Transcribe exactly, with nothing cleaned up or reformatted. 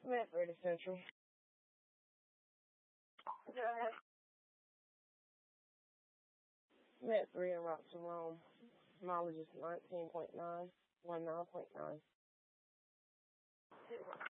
Met British Central. Go ahead. Met three in Roxon Rome. Mileage is nineteen point nine, one nine point nine.